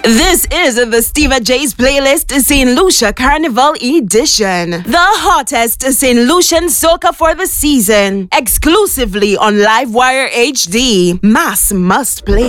This is the Steva J's playlist, St. Lucia Carnival Edition. The hottest St. Lucian soca for the season. Exclusively on Livewire HD. Mass must play.